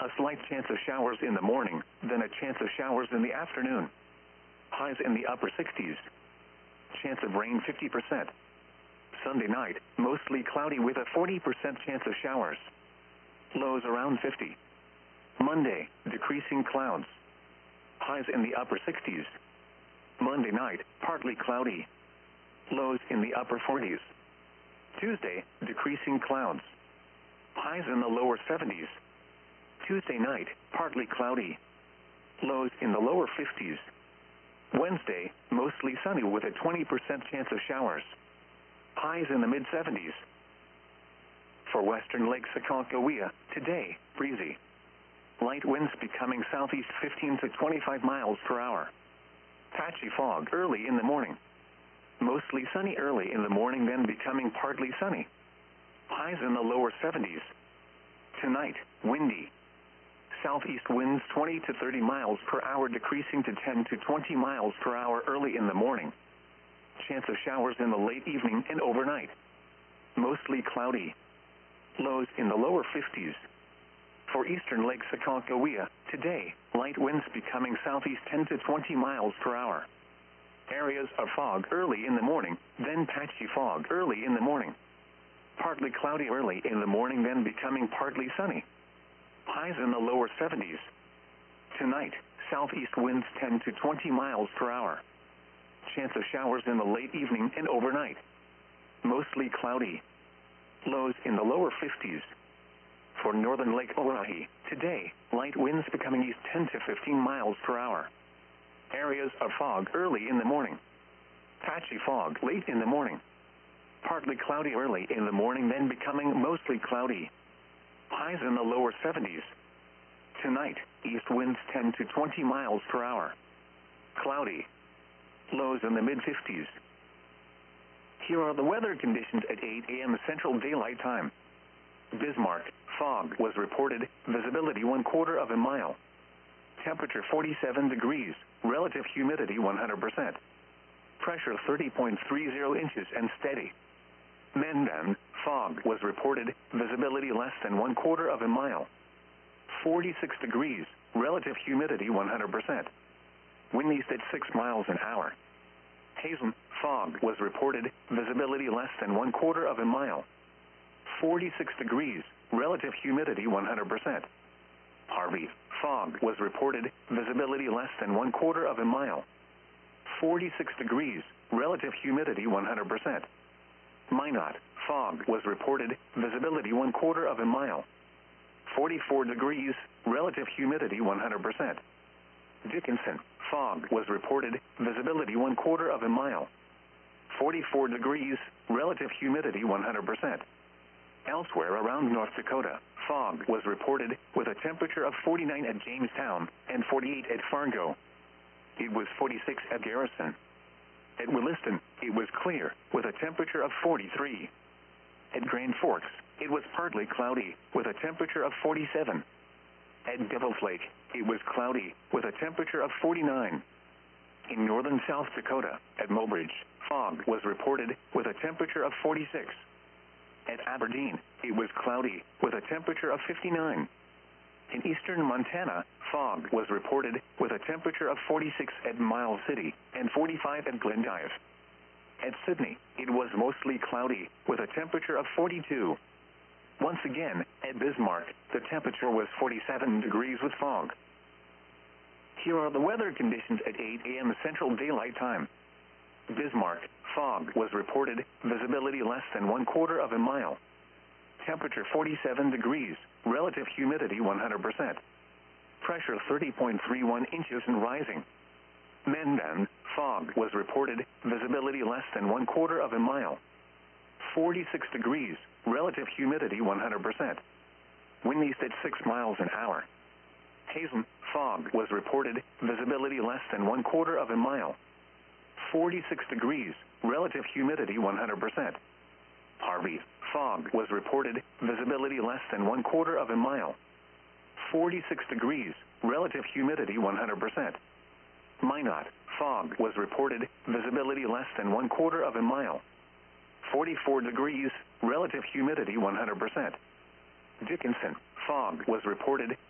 A slight chance of showers in the morning, then a chance of showers in the afternoon. Highs in the upper 60s. Chance of rain 50%. Sunday night, mostly cloudy with a 40% chance of showers. Lows around 50. Monday, decreasing clouds. Highs in the upper 60s. Monday night, partly cloudy. Lows in the upper 40s. Tuesday, decreasing clouds. Highs in the lower 70s. Tuesday night, partly cloudy. Lows in the lower 50s. Wednesday, mostly sunny with a 20% chance of showers. Highs in the mid-70s. For western Lake Aconcagua, today, breezy. Light winds becoming southeast 15 to 25 miles per hour. Patchy fog early in the morning. Mostly sunny early in the morning, then becoming partly sunny. Highs in the lower 70s. Tonight, windy. Southeast winds 20 to 30 miles per hour, decreasing to 10 to 20 miles per hour early in the morning. Chance of showers in the late evening and overnight. Mostly cloudy. Lows in the lower 50s. For eastern Lake Aconcagua, today, light winds becoming southeast 10 to 20 miles per hour. Areas of fog early in the morning, then patchy fog early in the morning. Partly cloudy early in the morning, then becoming partly sunny. Highs in the lower 70s. Tonight, southeast winds 10 to 20 miles per hour. Chance of showers in the late evening and overnight. Mostly cloudy. Lows in the lower 50s. For northern Lake Oahe, today, light winds becoming east 10 to 15 miles per hour. Areas of fog early in the morning. Patchy fog late in the morning. Partly cloudy early in the morning, then becoming mostly cloudy. Highs in the lower 70s. Tonight, east winds 10 to 20 miles per hour. Cloudy. Lows in the mid-50s. Here are the weather conditions at 8 a.m. Central Daylight Time. Bismarck, fog was reported, visibility 1/4 of a mile. Temperature 47 degrees, relative humidity 100%. Pressure 30.30 inches and steady. Mandan, fog was reported, visibility less than 1/4 of a mile. 46 degrees, relative humidity 100%. Wind east at 6 miles an hour. Hazen, fog was reported, visibility less than 1/4 of a mile. 46 degrees, relative humidity 100%. Harvey, fog was reported, visibility less than 1/4 of a mile. 46 degrees, relative humidity 100%. Minot, fog was reported, visibility 1/4 of a mile. 44 degrees, relative humidity 100%. Dickinson, fog was reported, visibility 1/4 of a mile. 44 degrees, relative humidity 100%. Elsewhere around North Dakota, fog was reported with a temperature of 49 at Jamestown and 48 at Fargo. It was 46 at Garrison. At Williston, it was clear with a temperature of 43. At Grand Forks, it was partly cloudy with a temperature of 47. At Devil's Lake, it was cloudy with a temperature of 49. In northern South Dakota, at Mobridge, fog was reported with a temperature of 46. At Aberdeen, it was cloudy with a temperature of 59. In eastern Montana, fog was reported with a temperature of 46 at Miles City and 45 at Glendive. At Sydney, it was mostly cloudy with a temperature of 42. Once again, at Bismarck, the temperature was 47 degrees with fog. Here are the weather conditions at 8 a.m. Central Daylight Time. Bismarck, fog was reported, visibility less than 1/4 of a mile. Temperature 47 degrees, relative humidity 100%. Pressure 30.31 inches and rising. Mandan, fog was reported, visibility less than 1/4 of a mile. 46 degrees, relative humidity 100%. Wind east at 6 miles an hour. Hazen, fog was reported, visibility less than 1/4 of a mile. 46 degrees, relative humidity 100%. Harvey, fog was reported, visibility less than 1/4 of a mile. 46 degrees, relative humidity 100%. Minot, fog was reported, visibility less than 1/4 of a mile. 44 degrees, relative humidity 100%. Dickinson, fog was reported,